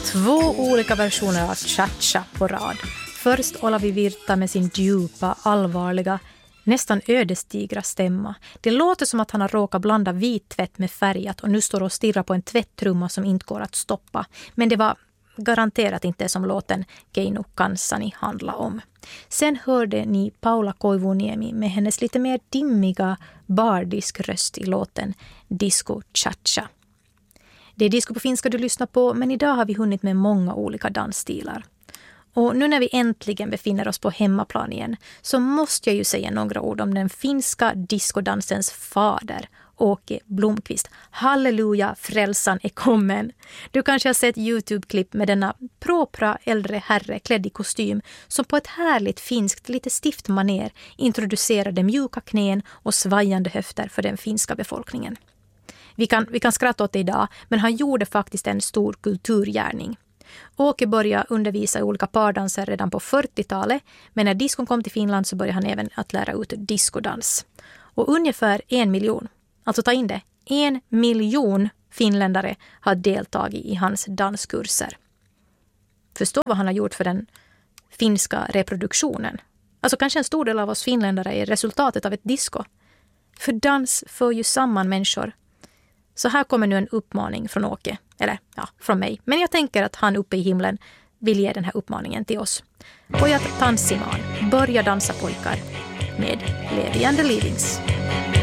2 olika versioner av cha-cha på rad. Först Olavi Virta med sin djupa, allvarliga, nästan ödesdigra stämma. Det låter som att han har råkat blanda vit tvätt med färgat och nu står och stirrar på en tvättrumma som inte går att stoppa. Men det var garanterat inte som låten Keinu Kanssani handla om. Sen hörde ni Paula Koivuniemi med hennes lite mer dimmiga bardisk röst i låten Disco Cha-cha. Det är disco på finska du lyssnar på, men idag har vi hunnit med många olika dansstilar. Och nu när vi äntligen befinner oss på hemmaplan igen så måste jag ju säga några ord om den finska discodansens fader, Åke Blomqvist. Halleluja, frälsan är kommen. Du kanske har sett YouTube-klipp med denna propra äldre herre klädd i kostym som på ett härligt finskt, lite stift maner introducerade mjuka knän och svajande höfter för den finska befolkningen. Vi kan skratta åt det idag, men han gjorde faktiskt en stor kulturgärning. Åke började undervisa i olika pardanser redan på 40-talet, men när diskon kom till Finland så började han även att lära ut diskodans. Och ungefär 1 miljon, alltså ta in det, 1 miljon finländare har deltagit i hans danskurser. Förstå vad han har gjort för den finska reproduktionen. Alltså kanske en stor del av oss finländare är resultatet av ett disco. För dans för ju samman människor. Så här kommer nu en uppmaning från Åke, eller ja, från mig. Men jag tänker att han uppe i himlen vill ge den här uppmaningen till oss. Pojat tanssimaan, börja dansa pojkar med Levi and the Leavings.